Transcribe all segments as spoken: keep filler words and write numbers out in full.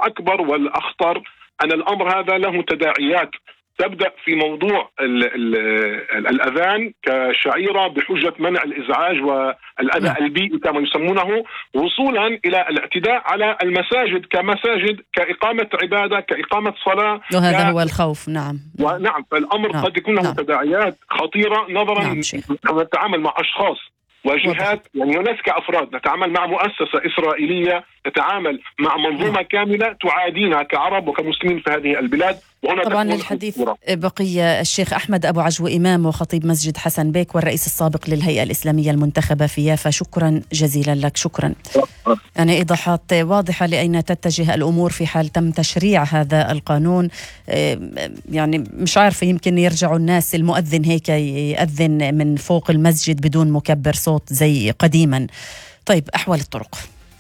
الأكبر والأخطر أن الأمر هذا له تداعيات تبدأ في موضوع ال ال الأذان كشعيرة بحجة منع الإزعاج والأذى البيئي كما يسمونه، وصولا إلى الاعتداء على المساجد كمساجد كإقامة عبادة كإقامة صلاة، وهذا ك... هو الخوف. نعم ونعم فالأمر نعم. قد يكون له نعم. تداعيات خطيرة نظرا نعم نتعامل مع أشخاص وجهات، يعني الناس كأفراد نتعامل مع مؤسسة إسرائيلية تتعامل مع منظومة كاملة تعادينا كعرب وكمسلمين في هذه البلاد. طبعا الحديث بقي الشيخ أحمد أبو عجوة، إمام وخطيب مسجد حسن بيك والرئيس السابق للهيئة الإسلامية المنتخبة في يافا، شكرا جزيلا لك. شكرا. يعني إيضاحات واضحة لأين تتجه الأمور في حال تم تشريع هذا القانون. يعني مش عارفة، يمكن يرجعوا الناس المؤذن هيك يأذن من فوق المسجد بدون مكبر صوت زي قديما. طيب أحوال الطرق.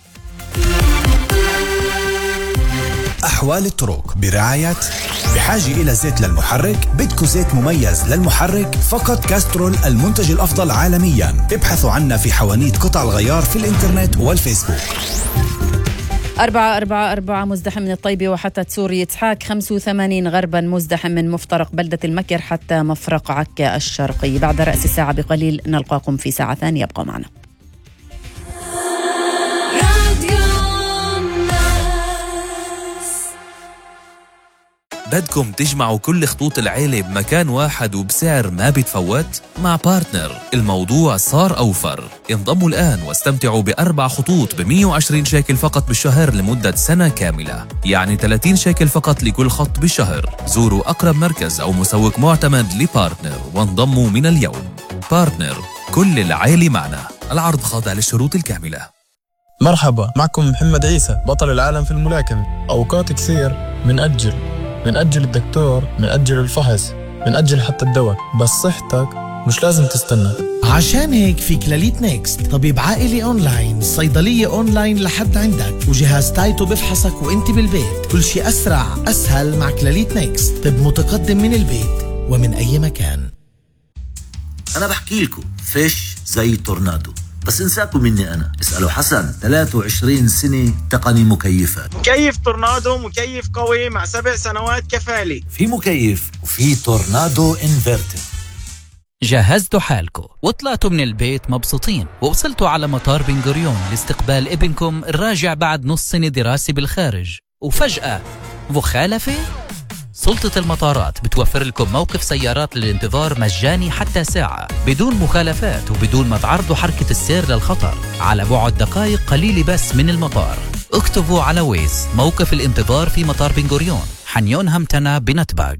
أحوال الطرق برعاية بحاجة إلى زيت للمحرك؟ بدكو زيت مميز للمحرك؟ فقط كاسترول المنتج الأفضل عالميا. ابحثوا عنا في حوانيت قطع الغيار في الإنترنت والفيسبوك. أربعة أربعة أربعة مزدحم من الطيبة وحتى سوري إسحاق، خمسة وثمانين غربا مزدحم من مفترق بلدة المكر حتى مفرق عكا الشرقي. بعد رأس ساعة بقليل نلقاكم في ساعة ثانية، يبقى معنا. بدكم تجمعوا كل خطوط العيلة بمكان واحد وبسعر ما بيتفوت؟ مع بارتنر الموضوع صار أوفر. انضموا الآن واستمتعوا بأربع خطوط بمية وعشرين شيكل فقط بالشهر لمدة سنة كاملة، يعني ثلاثين شيكل فقط لكل خط بالشهر. زوروا أقرب مركز أو مسوق معتمد لبارتنر وانضموا من اليوم. بارتنر، كل العيلة معنا. العرض خاضع للشروط الكاملة. مرحبا، معكم محمد عيسى بطل العالم في الملاكمة. أوقات كثير من أجل من أجل الدكتور، من أجل الفحص، من أجل حتى الدواء، بس صحتك مش لازم تستنى. عشان هيك في كلاليت نيكست، طبيب عائلي أونلاين، صيدلية أونلاين لحد عندك، وجهاز تايتو بفحصك وانت بالبيت. كل شيء أسرع أسهل مع كلاليت نيكست. طب متقدم من البيت ومن أي مكان. أنا بحكي لكم فيش زي تورنادو، بس انساكم مني أنا. اسألوا حسن، ثلاثة وعشرين سنة تقني مكيفات. مكيف تورنادو، مكيف قوي مع سبع سنوات كفالي. في مكيف وفي تورنادو انفرتر. جهزتوا حالكم وطلعتوا من البيت مبسوطين ووصلتوا على مطار بن غوريون لاستقبال ابنكم الراجع بعد نص سنة دراسة بالخارج، وفجأة مخالفة؟ سلطة المطارات بتوفر لكم موقف سيارات للانتظار مجاني حتى ساعة بدون مخالفات وبدون ما تعرضوا حركة السير للخطر، على بعد دقائق قليلة بس من المطار. اكتبوا على ويز موقف الانتظار في مطار بن غوريون، حنيون همتنا بنتباق.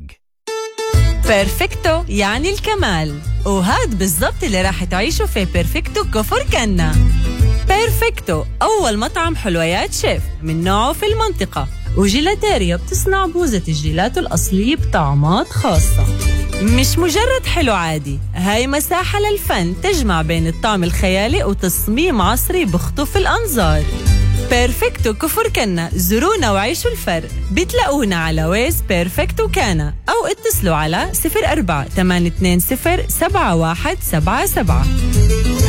بيرفكتو يعني الكمال، وهاد بالضبط اللي راح تعيشوا في بيرفكتو كفر كنا. بيرفكتو أول مطعم حلويات شيف من نوعه في المنطقة، وجيلاتيريا بتصنع بوزة الجيلاتو الأصلية بطعمات خاصة. مش مجرد حلو عادي، هاي مساحة للفن تجمع بين الطعم الخيالي وتصميم عصري بخطف الأنظار. بيرفكتو كفر كنا، زورونا وعيشوا الفرق. بتلاقونا على ويز بيرفكتو كانا أو اتصلوا على صفر أربعة ثمانية اثنين صفر سبعة واحد سبعة سبعة.